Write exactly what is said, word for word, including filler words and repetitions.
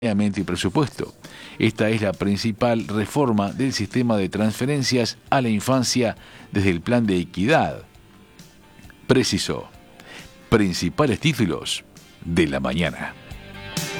y presupuesto. Esta es la principal reforma del sistema de transferencias a la infancia desde el Plan de Equidad, precisó. Principales títulos de la mañana.